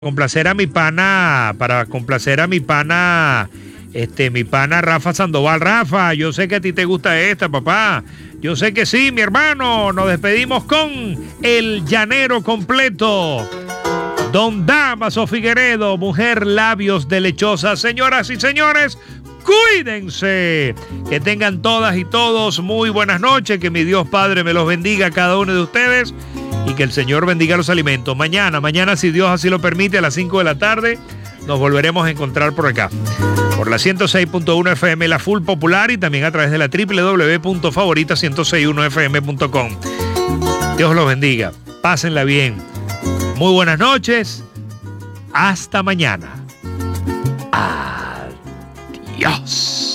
Complacer a mi pana, mi pana Rafa Sandoval. Rafa, yo sé que a ti te gusta esta, papá. Yo sé que sí, mi hermano. Nos despedimos con El Llanero Completo. Don Damaso Figueredo, Mujer Labios de Lechosa. Señoras y señores, cuídense. Que tengan todas y todos muy buenas noches. Que mi Dios Padre me los bendiga a cada uno de ustedes. Y que el Señor bendiga los alimentos. Mañana, si Dios así lo permite, a las 5 de la tarde, nos volveremos a encontrar por acá. Por la 106.1 FM, la Full Popular, y también a través de la www.favorita1061fm.com. Dios los bendiga. Pásenla bien. Muy buenas noches. Hasta mañana. Adiós.